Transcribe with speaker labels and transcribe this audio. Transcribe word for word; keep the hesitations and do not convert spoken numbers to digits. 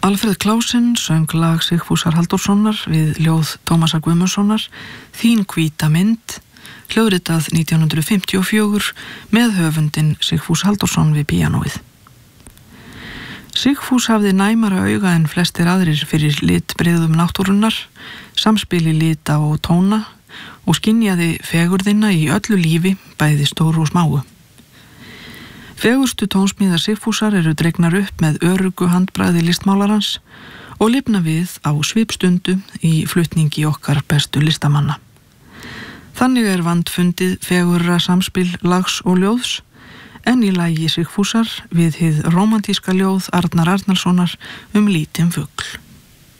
Speaker 1: Alfreð Klausen söng lag Sigfúsar Halldórssonar við ljóð Tómasar Guðmundssonar, Þín hvíta mynd, hljóðritað nítján hundruð fimmtíu og fjögur með höfundinn Sigfús Halldórsson við píanóið. Sigfús hafði næmara auga en flestir aðrir fyrir litbrigðum náttúrunnar, samspili lita og tóna og skynjaði fegurðina í öllu lífi, bæði stóru og smáu. Fegurstu tónsmíðar Sigfúsar eru dregnar upp með öruggu handbragði listmálarans og lifna við á svipstundu í flutningi okkar bestu listamanna. Þannig er vandfundið fegurra samspil lags og ljóðs, en í lagi Sigfúsar við hið rómantíska ljóð Arnar Arnarssonar um lítinn fugl.